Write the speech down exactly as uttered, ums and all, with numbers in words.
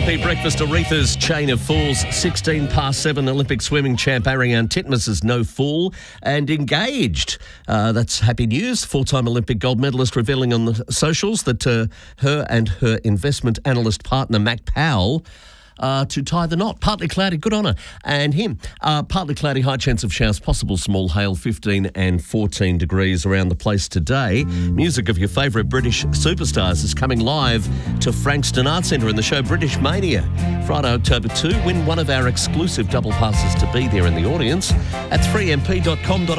P breakfast, Aretha's Chain of Fools, sixteen past seven, Olympic swimming champ Ariane Titmus is no fool and engaged. Uh, that's happy news. Four-time Olympic gold medalist revealing on the socials that uh, her and her investment analyst partner, Mac Powell, Uh, to tie the knot. Partly cloudy, good on her. And him. Uh, partly cloudy, high chance of showers, possible small hail, fifteen and fourteen degrees around the place today. Music of your favourite British superstars is coming live to Frankston Arts Centre in the show British Mania. Friday, October second. Win one of our exclusive double passes to be there in the audience at three m p dot com dot a u.